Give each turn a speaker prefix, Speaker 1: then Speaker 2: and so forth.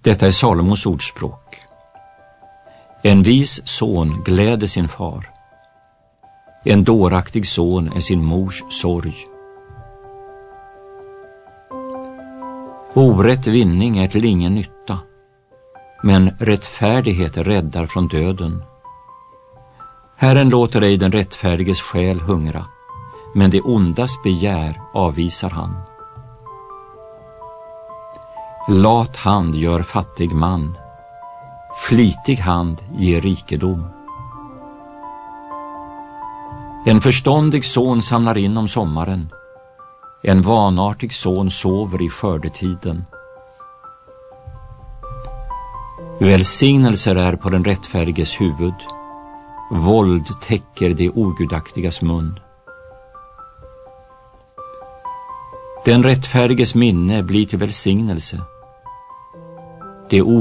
Speaker 1: Detta är Salomos ordspråk. En vis son gläder sin far. En dåraktig son är sin mors sorg. Orätt vinning är till ingen nytta, men rättfärdighet räddar från döden. Herren låter ej den rättfärdiges själ hungra, men det ondas begär avvisar han. Lat hand gör fattig man, flitig hand ger rikedom. En förståndig son samlar in om sommaren, en vanartig son sover i skördetiden. Välsignelser är på den rättfärdiges huvud, våld täcker det ogudaktigas mun. Den rättfärdiges minne blir till välsignelse, det